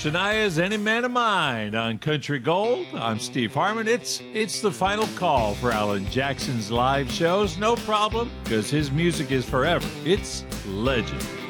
Shania's Any Man of Mine on Country Gold. I'm Steve Harmon. It's the final call for Alan Jackson's live shows. No problem, because his music is forever. It's legend.